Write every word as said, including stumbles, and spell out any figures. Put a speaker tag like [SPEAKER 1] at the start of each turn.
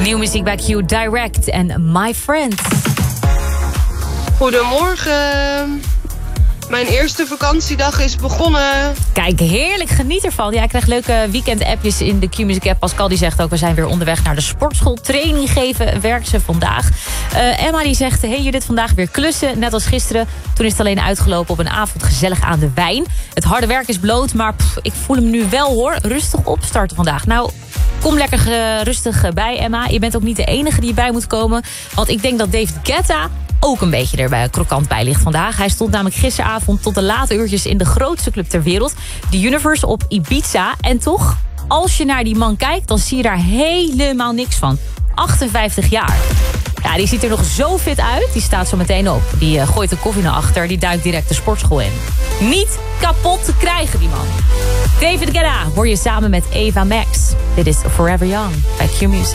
[SPEAKER 1] Nieuwe muziek bij Q, Direct en My Friend.
[SPEAKER 2] Goedemorgen. Mijn eerste vakantiedag is begonnen.
[SPEAKER 1] Kijk, heerlijk, geniet ervan. Ja, ik krijg leuke weekend-appjes in de Q-Music app. Pascal die zegt ook, we zijn weer onderweg naar de sportschool. Training geven, werkt ze vandaag. Uh, Emma die zegt, hey Judith, vandaag weer klussen. Net als gisteren. Toen is het alleen uitgelopen op een avond gezellig aan de wijn. Het harde werk is bloot, maar pff, ik voel hem nu wel hoor. Rustig opstarten vandaag. Nou, kom lekker uh, rustig bij, Emma. Je bent ook niet de enige die bij moet komen. Want ik denk dat David Guetta ook een beetje erbij krokant bij ligt vandaag. Hij stond namelijk gisteravond tot de late uurtjes in de grootste club ter wereld, de Universe op Ibiza. En toch, als je naar die man kijkt, dan zie je daar helemaal niks van. achtenvijftig jaar. Ja, die ziet er nog zo fit uit. Die staat zo meteen op. Die uh, gooit de koffie naar achter. Die duikt direct de sportschool in. Niet kapot te krijgen, die man. David Guetta hoor je samen met Eva Max. Dit is Forever Young bij Q Music.